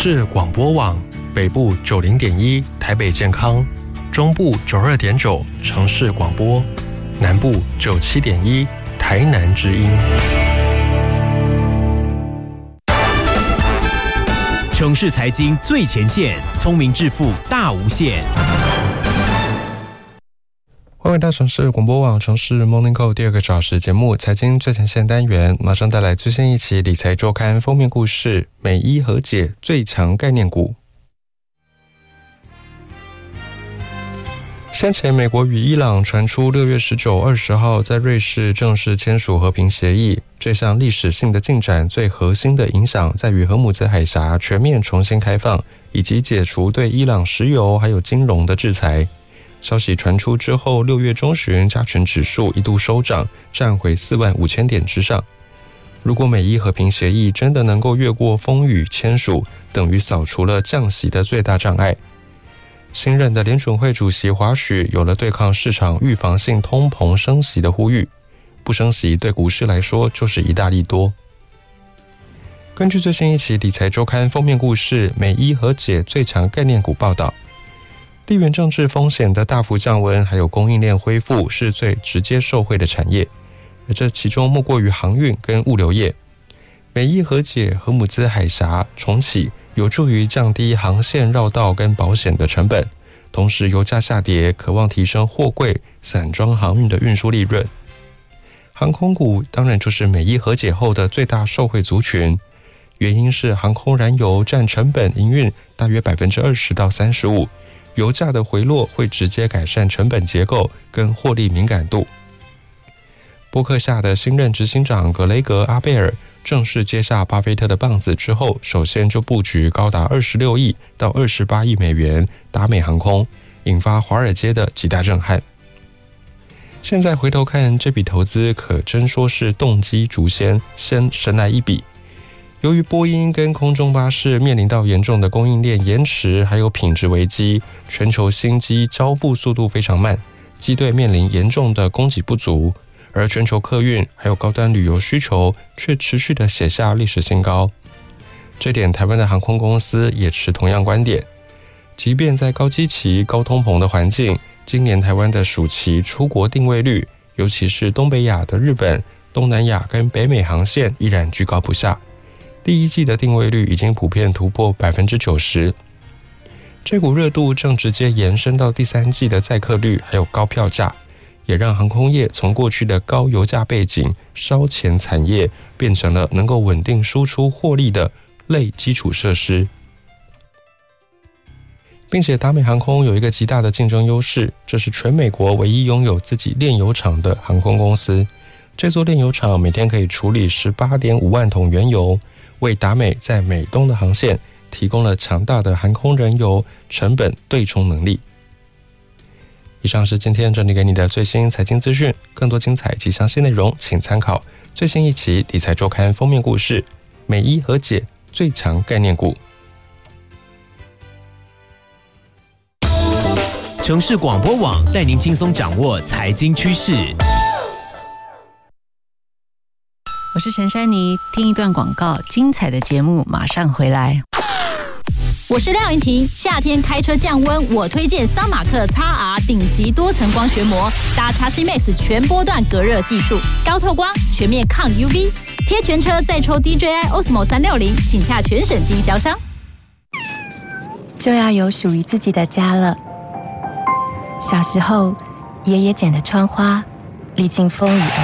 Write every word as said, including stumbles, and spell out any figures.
市广播网，北部九零点一台北健康，中部九二点九城市广播，南部九七点一台南之音。 城市财经最前线，聪明致富大无限。 欢迎到城市广播网城市 Morning Call 第二个小时节目财经最前线单元，马上带来最新一期理财周刊封面故事：美伊和解最强概念股。先前美国与伊朗传出六月十九、二十号在瑞士正式签署和平协议，这项历史性的进展最核心的影响在于荷姆兹海峡全面重新开放，以及解除对伊朗石油还有金融的制裁。消息传出之后，六月中旬加权指数一度收涨，站回四万五千点之上。如果美伊和平协议真的能够越过风雨签署，等于扫除了降息的最大障碍。新任的联准会主席华许有了对抗市场预防性通膨升息的呼吁，不升息对股市来说就是一大利多。根据最新一期理财周刊封面故事，美伊和解最强概念股报道，地缘政治风险的大幅降温，还有供应链恢复是最直接受惠的产业，而这其中莫过于航运跟物流业。美伊和解，荷姆兹海峡重启，有助于降低航线绕道跟保险的成本，同时油价下跌，渴望提升货柜散装航运的运输利润。航空股当然就是美伊和解后的最大受惠族群，原因是航空燃油占成本营运大约 百分之二十到三十五，油价的回落会直接改善成本结构跟获利敏感度。波克夏的新任执行长格雷格·阿贝尔正式接下巴菲特的棒子之后，首先就布局高达二十六亿到二十八亿美元达美航空，引发华尔街的极大震撼。现在回头看，这笔投资可真说是动机逐先，先神来一笔。由于波音跟空中巴士面临到严重的供应链延迟，还有品质危机，全球新机交付速度非常慢，机队面临严重的供给不足，而全球客运还有高端旅游需求却持续的写下历史新高。这点台湾的航空公司也持同样观点，即便在高基期、高通膨的环境，今年台湾的暑期出国定位率，尤其是东北亚的日本、东南亚跟北美航线依然居高不下。第一季的定位率已经普遍突破 百分之九十， 这股热度正直接延伸到第三季的载客率还有高票价，也让航空业从过去的高油价背景烧钱产业，变成了能够稳定输出获利的类基础设施。并且达美航空有一个极大的竞争优势，这是全美国唯一拥有自己炼油厂的航空公司。这座炼油厂每天可以处理 十八点五万桶原油，为达美在美东的航线提供了强大的航空燃油成本对冲能力。以上是今天整理给你的最新财经资讯，更多精彩及详细内容请参考最新一期理财周刊封面故事：美伊和解最强概念股。 城市广播网带您轻松掌握财经趋势。 我是陈珊妮，听一段广告，精彩的节目马上回来。 我是廖云婷，夏天开车降温，我推荐桑马克 X R 顶级多层光学膜，搭 X C Max 全波段隔热技术，高透光，全面抗 U V， 贴全车再抽 D J I Osmo 三六零，请洽全省经销商。 就要有属于自己的家了。小时候，爷爷剪的窗花，历经风雨而